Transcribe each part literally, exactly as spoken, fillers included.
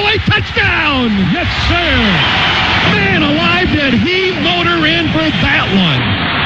away, touchdown! Yes, sir! Man alive, did he motor in for that one?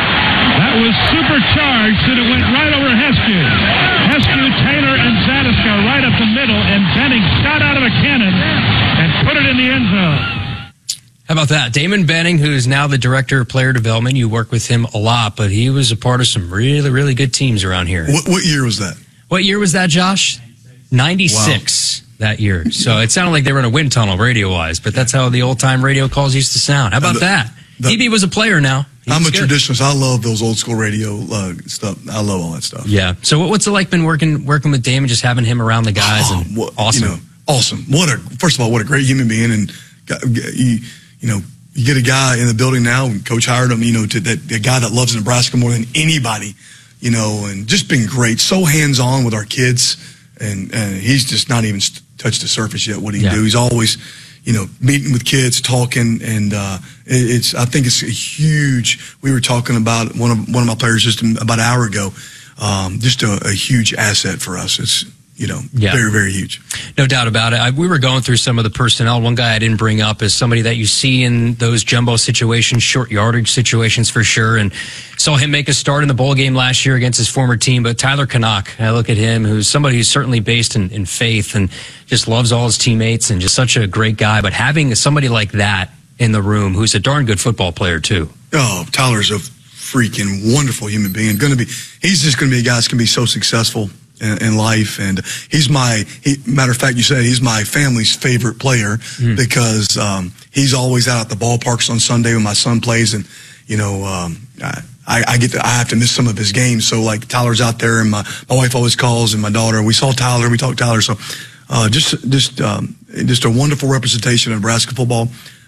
That was supercharged, and it went right over Heskew. Heskew, Taylor, and Zadiska right up the middle, and Benning shot out of a cannon and put it in the end zone. How about that? Damon Benning, who is now the director of player development. You work with him a lot, but he was a part of some really, really good teams around here. What, what year was that? What year was that, Josh? ninety-six. Wow. That year. So it sounded like they were in a wind tunnel radio-wise, but that's how the old-time radio calls used to sound. How about the, that? The, D B was a player now. He I'm a good. traditionalist. I love those old-school radio uh, stuff. I love all that stuff. Yeah. So what, what's it like been working working with Damon, just having him around the guys? Oh, and what, awesome. You know, awesome. What a First of all, what a great human being. And you, you know, you get a guy in the building now, and Coach hired him, you know, to that the guy that loves Nebraska more than anybody, you know, and just been great. So hands-on with our kids. And, and he's just not even touched the surface yet, what he can yeah. do. He's always, you know, meeting with kids, talking, and uh, it, it's, I think it's a huge, we were talking about one of, one of my players just about an hour ago, um, just a, a huge asset for us. It's, you know, yeah. very, very huge. No doubt about it. I, we were going through some of the personnel. One guy I didn't bring up is somebody that you see in those jumbo situations, short yardage situations for sure, and saw him make a start in the bowl game last year against his former team. But Tyler Canuck, I look at him, who's somebody who's certainly based in, in faith and just loves all his teammates and just such a great guy. But having somebody like that in the room who's a darn good football player too. Oh, Tyler's a freaking wonderful human being. Going to be, he's just going to be a guy that's going to be so successful in life, and he's my he, matter of fact you said he's my family's favorite player mm. because um he's always out at the ballparks on Sunday when my son plays, and you know um I, I get to, I have to miss some of his games, so like Tyler's out there, and my, my wife always calls, and my daughter, we saw Tyler, we talked Tyler, so uh just just um just a wonderful representation of Nebraska football,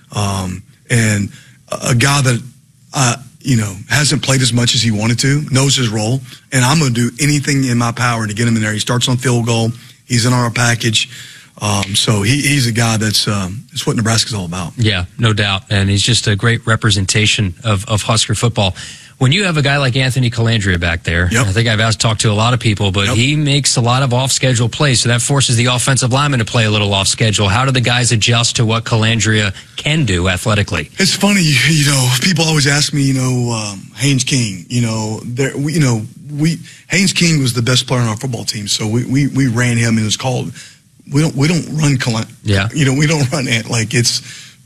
um and a guy that uh you know, hasn't played as much as he wanted to, knows his role, and I'm going to do anything in my power to get him in there. He starts on field goal. He's in our package. Um, so he, he's a guy that's, um, that's what Nebraska's all about. Yeah, no doubt. And he's just a great representation of, of Husker football. When you have a guy like Anthony Calandria back there, yep. I think I've asked talked to a lot of people, but yep. he makes a lot of off-schedule plays, so that forces the offensive lineman to play a little off-schedule. How do the guys adjust to what Calandria can do athletically? It's funny, you know, people always ask me, you know, um, Haynes King, you know, there, we, you know, we Haynes King was the best player on our football team, so we we, we ran him, and it was called. We don't we don't run Calandria. Yeah, you know, we don't run it like it's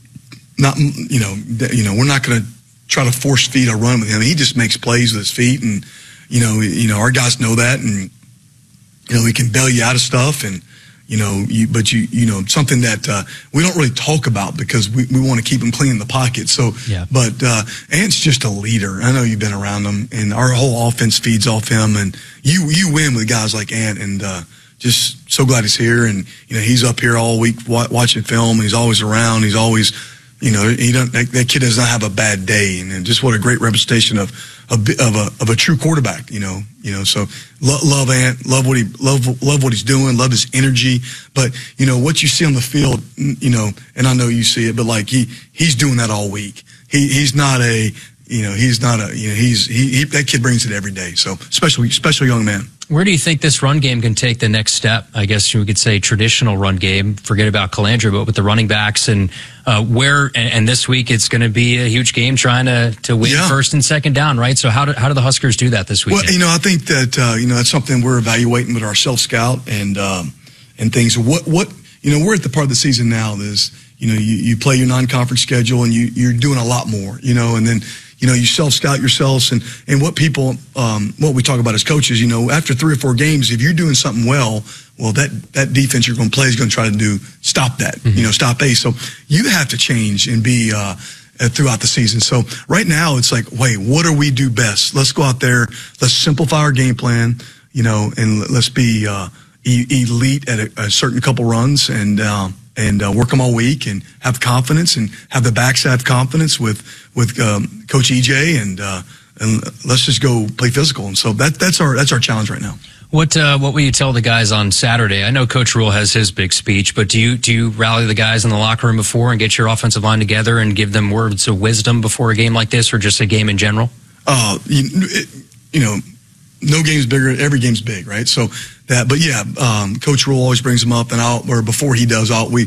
not. You know, you know, we're not going to try to force feed a run with him. He just makes plays with his feet, and you know, you know, our guys know that, and you know, he can bail you out of stuff, and you know, you, but you, you know, something that uh, we don't really talk about because we, we want to keep him clean in the pocket. So, yeah. but uh, Ant's just a leader. I know you've been around him, and our whole offense feeds off him, and you you win with guys like Ant, and uh, just so glad he's here, and you know, he's up here all week watching film, and he's always around. He's always You know, he don't, that, that kid does not have a bad day, and, and just what a great representation of of of a of a true quarterback. You know, you know. So lo- love Ant, love what he love love what he's doing, love his energy. But you know what you see on the field, you know, and I know you see it, but like he he's doing that all week. He he's not a you know he's not a you know he's he, he that kid brings it every day. So special special young man. Where do you think this run game can take the next step? I guess we could say traditional run game. Forget about Calandria, but with the running backs and uh, where and, and this week it's going to be a huge game trying to to win yeah. first and second down, right? So how do how do the Huskers do that this weekend? Well, you know, I think that uh, you know that's something we're evaluating with our self scout and um, and things. What what you know we're at the part of the season now that is you know you, you play your non conference schedule and you you're doing a lot more, you know, and then. You know, you self-scout yourselves, and, and what people, um, what we talk about as coaches, you know, after three or four games, if you're doing something well, well, that, that defense you're going to play is going to try to do, stop that, mm-hmm. you know, stop A. So you have to change and be uh, throughout the season. So right now it's like, wait, what do we do best? Let's go out there, let's simplify our game plan, you know, and let's be uh, e- elite at a, a certain couple runs and um, and uh, work them all week and have confidence and have the backs have confidence with with um, Coach E J and uh, and let's just go play physical. And so that that's our that's our challenge right now. What uh, what will you tell the guys on Saturday? I know Coach Rule has his big speech, but do you do you rally the guys in the locker room before and get your offensive line together and give them words of wisdom before a game like this, or just a game in general? Uh, you, it, you know, no game's bigger. Every game's big, right? So that, but yeah, um, Coach Rule always brings them up, and I'll or before he does, I'll we.